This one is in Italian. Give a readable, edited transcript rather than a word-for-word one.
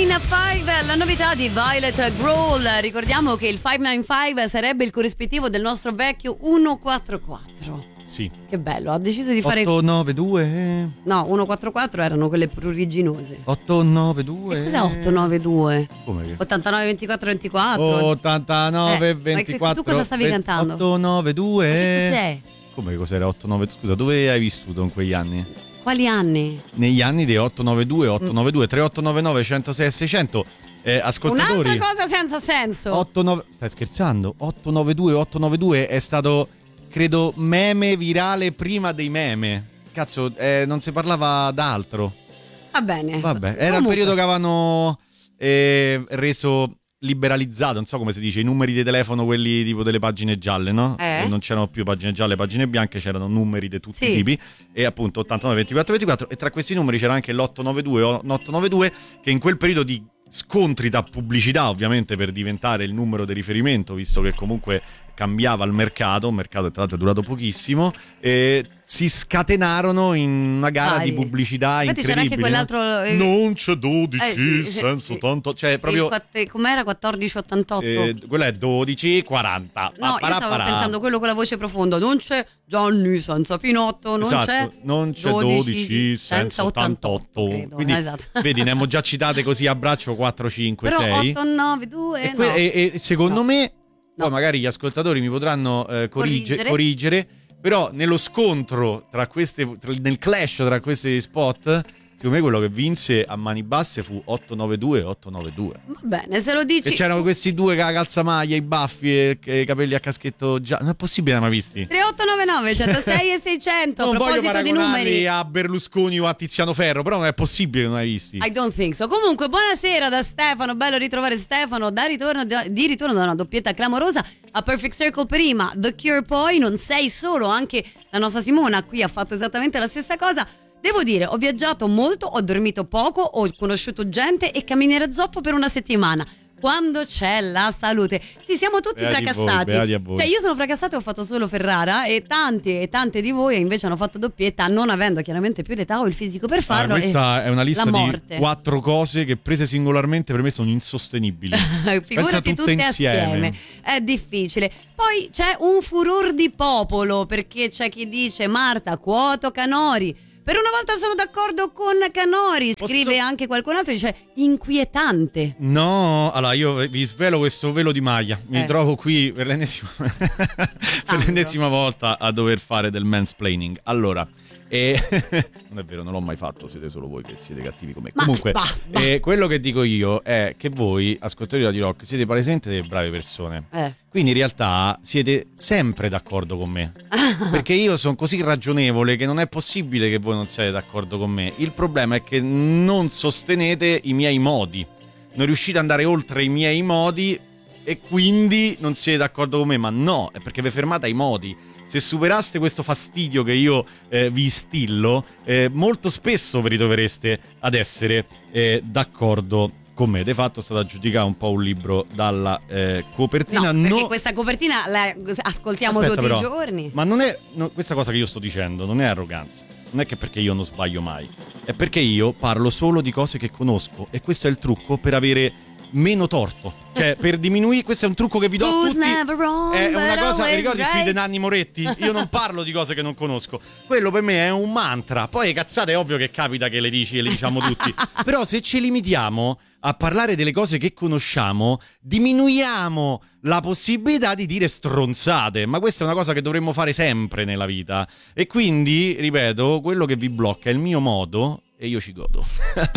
5, la novità di Violet Grohl. Ricordiamo che il 595 sarebbe il corrispettivo del nostro vecchio 144. Sì. Che bello, ha deciso di fare 892. No, 144 erano quelle pruriginose. 892. E cos'è 892? Come che? 89 24 24. 89 24. Tu cosa stavi cantando? 892. Che cos'è? Come cos'era 89? Scusa, dove hai vissuto in quegli anni? Quali anni? Negli anni dei 892, 892, 3899, 106 e 600. Ascoltatori. Un'altra cosa senza senso. 89. Stai scherzando? 892 è stato, credo, meme virale prima dei meme. Cazzo, non si parlava d'altro. Va bene. Vabbè, era il periodo che avevano reso liberalizzato, non so come si dice, i numeri di telefono, quelli tipo delle pagine gialle, no? Non c'erano più pagine gialle, pagine bianche, c'erano numeri di tutti i tipi, e appunto 89 24 24, e tra questi numeri c'era anche l'892 o 892, che in quel periodo di scontri da pubblicità, ovviamente, per diventare il numero di riferimento, visto che comunque cambiava il mercato, un mercato che tra l'altro è durato pochissimo, e si scatenarono in una gara di pubblicità. Infatti incredibile. C'era anche quell'altro non c'è 12 senza tanto, cioè proprio com'era 1488? Quello è 1240. No, io stavo pensando quello con la voce profonda. Non c'è Gianni senza Pinotto, non esatto, non c'è 12 senza 88. Credo, quindi esatto. vedi, ne abbiamo già citate così a braccio 4, 5, però 6. 8, 9, 2 e secondo me poi magari gli ascoltatori mi potranno corriggere, però nello scontro nel clash tra questi spot, secondo me quello che vinse a mani basse fu 892 892. Va bene, se lo dici. E c'erano questi due con la calzamaglia, i baffi e i capelli a caschetto già. Non è possibile, non mai visti. 3899 106 e 600. Non a proposito voglio di numeri, a Berlusconi o a Tiziano Ferro, però non è possibile che non hai visti. I don't think so. Comunque, buonasera da Stefano, bello ritrovare Stefano. Di ritorno da una doppietta clamorosa a Perfect Circle prima, The Cure poi. Non sei solo, anche la nostra Simona qui ha fatto esattamente la stessa cosa. Devo dire, ho viaggiato molto, ho dormito poco, ho conosciuto gente e camminare zoppo per una settimana. Quando c'è la salute. Sì, siamo tutti fracassati. Cioè, io sono fracassata e ho fatto solo Ferrara, e tanti e tante di voi invece hanno fatto doppietta, non avendo chiaramente più l'età o il fisico per farlo. Questa è una lista di 4 cose che prese singolarmente per me sono insostenibili. Figurati tutte insieme. È difficile. Poi c'è un furor di popolo, perché c'è chi dice: Marta, quoto canori. Per una volta sono d'accordo con Canori. Scrive anche qualcun altro, dice inquietante. No, allora io vi svelo questo velo di maglia. Mi trovo qui per l'ennesima volta a dover fare del mansplaining. Allora, non è vero, non l'ho mai fatto, siete solo voi che siete cattivi come me. Comunque, quello che dico io è che voi, ascoltatori di Radio Rock, siete palesemente delle brave persone. Quindi in realtà siete sempre d'accordo con me. Perché io sono così ragionevole che non è possibile che voi non siate d'accordo con me. Il problema è che non sostenete i miei modi. Non riuscite ad andare oltre i miei modi e quindi non siete d'accordo con me. Ma no, è perché vi fermate ai modi. Se superaste questo fastidio che io vi instillo, molto spesso vi ritrovereste ad essere d'accordo con me. De fatto è stato aggiudicato un po' un libro dalla copertina. No, perché questa copertina la ascoltiamo tutti i giorni. Ma non è questa cosa che io sto dicendo non è arroganza. Non è che perché io non sbaglio mai. È perché io parlo solo di cose che conosco. E questo è il trucco per avere meno torto. Cioè, per diminuire, questo è un trucco che vi do a tutti. È una cosa, mi ricordi il film di Nanni Moretti? Io non parlo di cose che non conosco. Quello per me è un mantra. Poi cazzate è ovvio che capita che le dici e le diciamo tutti. Però se ci limitiamo a parlare delle cose che conosciamo, diminuiamo la possibilità di dire stronzate. Ma questa è una cosa che dovremmo fare sempre nella vita. E quindi, ripeto, quello che vi blocca è il mio modo e io ci godo.